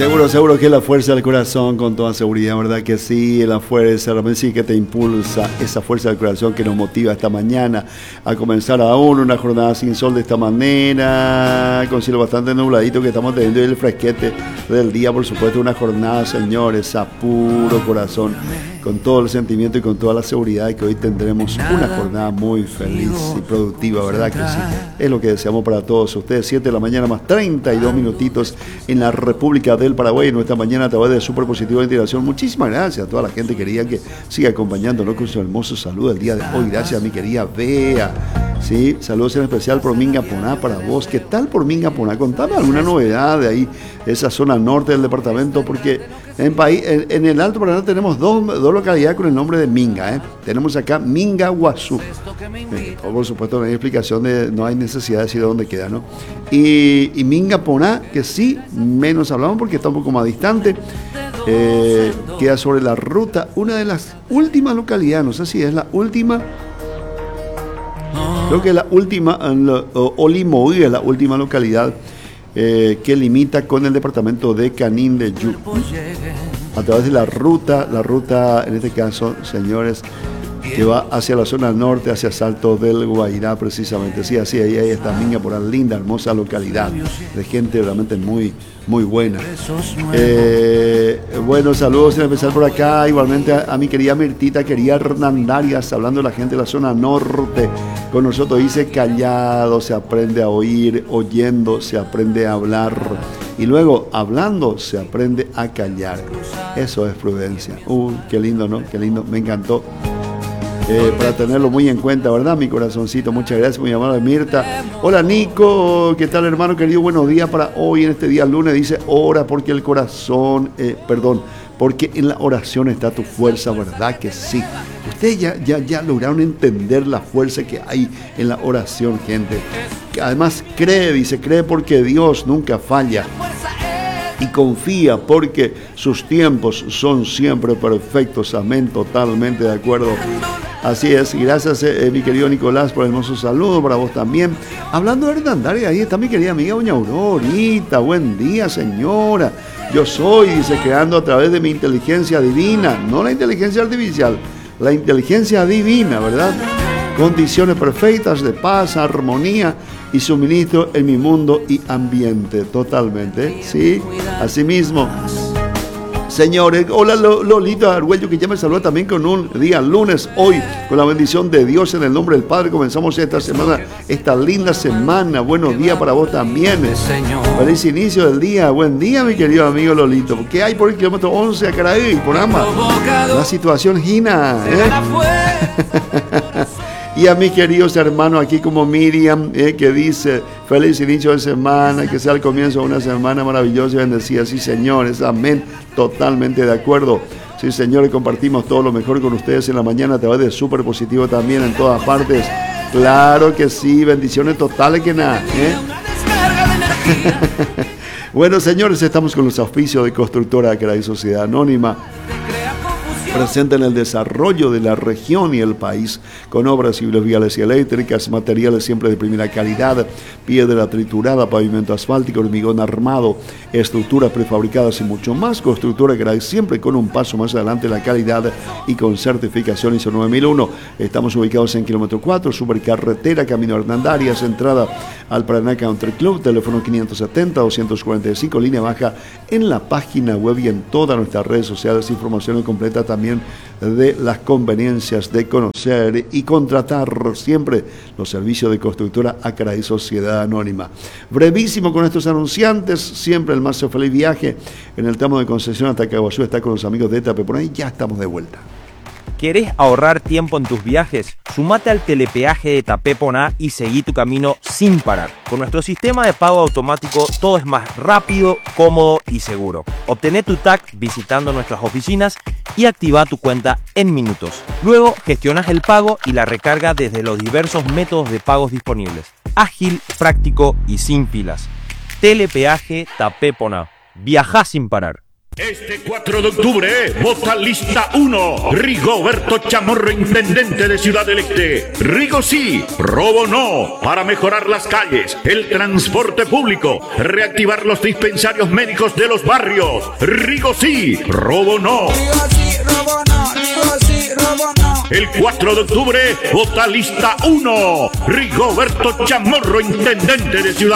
Seguro, seguro que la fuerza del corazón, con toda seguridad, ¿verdad? Que sí, la fuerza, realmente sí que te impulsa, esa fuerza del corazón que nos motiva esta mañana a comenzar aún una jornada sin sol de esta manera, con cielo bastante nubladito que estamos teniendo y el fresquete del día, por supuesto, una jornada, señores, a puro corazón, con todo el sentimiento y con toda la seguridad de que hoy tendremos una jornada muy feliz y productiva, ¿verdad? Que sí, es lo que deseamos para todos ustedes. 7 de la mañana más 32 minutitos en la República del Paraguay, nuestra mañana a través de Super Positivo de Integración. Muchísimas gracias a toda la gente querida que siga acompañándonos con su hermoso saludo el día de hoy. Gracias a mi querida Bea. Sí, saludos en especial por Minga Poná para vos. ¿Qué tal por Minga Poná? Contame alguna novedad de ahí, de esa zona norte del departamento, porque en el Alto Paraná tenemos dos localidades con el nombre de Minga, ¿eh? Tenemos acá Minga Guazú. Por supuesto no hay explicación, no hay necesidad de decir de dónde queda, ¿no? Y Minga Poná, que sí, menos hablamos porque está un poco más distante. Queda sobre la ruta, una de las últimas localidades, no sé si es la última. Creo que la última, Olimoí es la última localidad que limita con el departamento de Canín de Yu. A través de la ruta en este caso, señores, que va hacia la zona norte, hacia Salto del Guairá precisamente. Sí, así, ahí está Minga por la linda, hermosa localidad, de gente realmente muy, muy buena. Bueno, saludos en especial por acá, igualmente a mi querida Mirtita, querida Hernandarias, hablando de la gente de la zona norte. Con nosotros dice: callado se aprende a oír, oyendo se aprende a hablar, y luego hablando se aprende a callar. Eso es prudencia. Qué lindo, ¿no? Qué lindo, me encantó. Para tenerlo muy en cuenta, ¿verdad? Mi corazoncito, muchas gracias, muy amable Mirta. Hola Nico, ¿qué tal hermano querido? Buenos días para hoy en este día lunes. Dice: ora porque el corazón, porque en la oración está tu fuerza, ¿verdad que sí? Ustedes ya lograron entender la fuerza que hay en la oración, gente. Además cree porque Dios nunca falla. Y confía porque sus tiempos son siempre perfectos. Amén, totalmente de acuerdo. Así es, gracias mi querido Nicolás por el hermoso saludo, para vos también. Hablando de Hernandaria, ahí está mi querida amiga doña Aurorita. Buen día, señora. Yo soy, dice, creando a través de mi inteligencia divina, no la inteligencia artificial, la inteligencia divina, ¿verdad? Condiciones perfectas de paz, armonía y suministro en mi mundo y ambiente. Totalmente, sí, así mismo. Señores, hola Lolita Argüello, que ya me saluda también con un día lunes hoy, con la bendición de Dios en el nombre del Padre. Comenzamos esta semana, esta linda semana. Buenos días para vos también. Feliz inicio del día. Buen día, mi querido amigo Lolito. ¿Qué hay por el kilómetro 11 a Caraí, por ambas? La situación Gina, Y a mis queridos hermanos aquí como Miriam, que dice: feliz inicio de semana, que sea el comienzo de una semana maravillosa y bendecida. Sí, señores, amén, totalmente de acuerdo. Sí, señores, compartimos todo lo mejor con ustedes en la mañana a través de Super Positivo también en todas partes. Claro que sí, bendiciones totales que nada. Bueno, señores, estamos con los auspicios de Constructora Acraí Sociedad Anónima, presente en el desarrollo de la región y el país, con obras civiles, viales y eléctricas, materiales siempre de primera calidad, piedra triturada, pavimento asfáltico, hormigón armado, estructuras prefabricadas y mucho más. Constructora Acraí, siempre con un paso más adelante la calidad y con certificación ISO 9001. Estamos ubicados en kilómetro 4, supercarretera, camino Hernandarias, entrada al Paraná Country Club, teléfono 570-245, línea baja, en la página web y en todas nuestras redes sociales. Información completa también de las conveniencias de conocer y contratar siempre los servicios de Constructora Acraí Sociedad Anónima. Brevísimo con estos anunciantes, siempre el más feliz viaje en el tramo de Concepción hasta Caguazú. Está con los amigos de Etape, por ahí ya estamos de vuelta. ¿Querés ahorrar tiempo en tus viajes? Sumate al telepeaje de Tapé Poná y seguí tu camino sin parar. Con nuestro sistema de pago automático todo es más rápido, cómodo y seguro. Obtené tu TAC visitando nuestras oficinas y activa tu cuenta en minutos. Luego gestionas el pago y la recarga desde los diversos métodos de pagos disponibles. Ágil, práctico y sin filas. Telepeaje Tapé Poná. Viajá sin parar. Este 4 de octubre, vota lista 1. Rigoberto Chamorro, intendente de Ciudad del Este. Rigo sí, robo no. Para mejorar las calles, el transporte público, reactivar los dispensarios médicos de los barrios. Rigo sí, robo no. Rigo sí, robo no. Rigo sí, robo no. El 4 de octubre, vota lista 1. Rigoberto Chamorro, intendente de Ciudad